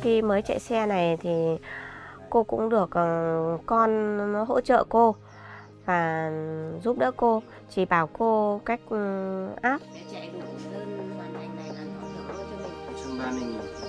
khi mới chạy xe này thì cô cũng được con nó hỗ trợ cô và giúp đỡ cô, chỉ bảo cô cách áp. Để chạy đủ đơn hoàn thành này là họ được luôn cho mình. Trong gia đình